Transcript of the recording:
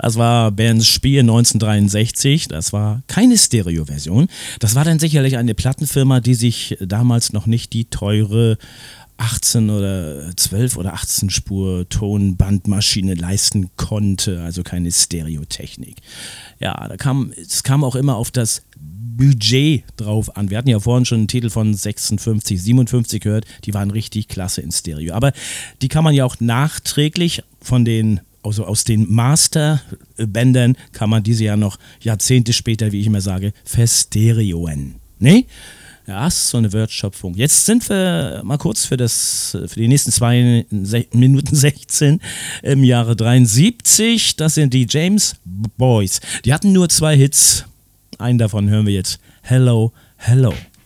Das war Bands Spiel 1963. Das war keine Stereo-Version. Das war dann sicherlich eine Plattenfirma, die sich damals noch nicht die teure 18 oder 12 oder 18 Spur Tonbandmaschine leisten konnte, also keine Stereotechnik. Ja, es kam auch immer auf das Budget drauf an. Wir hatten ja vorhin schon einen Titel von 56, 57 gehört, die waren richtig klasse in Stereo. Aber die kann man ja auch nachträglich aus den Masterbändern kann man diese ja noch Jahrzehnte später, wie ich immer sage, verstereoen. Ne? Ja, das ist so eine Wortschöpfung. Jetzt sind wir mal kurz für die nächsten 2 Minuten 16 im Jahre 73. Das sind die James Boys. Die hatten nur 2 Hits. Einen davon hören wir jetzt. Hello, Hello.